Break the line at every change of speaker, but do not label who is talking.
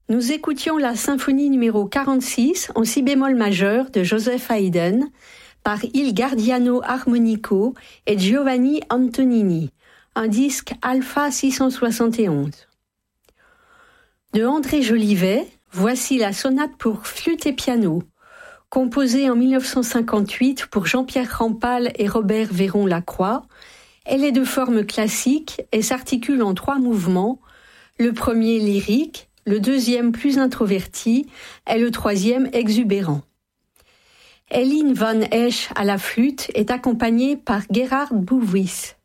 Nous écoutions la symphonie numéro 46 en si bémol majeur de Joseph Haydn par Il Gardiano Armonico et Giovanni Antonini, un disque Alpha 671. De André Jolivet, voici la sonate pour flûte et piano, composée en 1958 pour Jean-Pierre Rampal et Robert Véron-Lacroix. Elle est de forme classique et s'articule en 3 mouvements, le premier lyrique, le deuxième plus introverti et le troisième exubérant. Eline van Esch à la flûte est accompagnée par Gerhard Buwis.